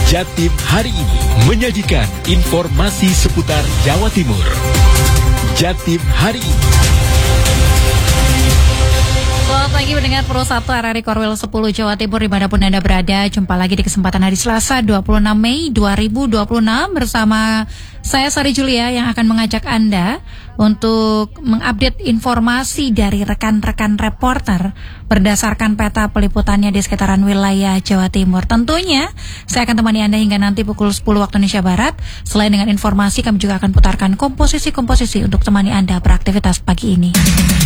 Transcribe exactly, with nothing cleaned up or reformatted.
Jatim hari ini menyajikan informasi seputar Jawa Timur. Jatim hari ini. Selamat pagi mendengar Pro satu R R I Korwil sepuluh Jawa Timur dimanapun Anda berada. Jumpa lagi di kesempatan hari Selasa dua puluh enam Mei dua ribu dua puluh enam bersama saya Sari Julia yang akan mengajak Anda untuk mengupdate informasi dari rekan-rekan reporter berdasarkan peta peliputannya di sekitaran wilayah Jawa Timur. Tentunya saya akan temani Anda hingga nanti pukul sepuluh waktu Indonesia Barat. Selain dengan informasi, kami juga akan putarkan komposisi-komposisi untuk temani Anda beraktivitas pagi ini.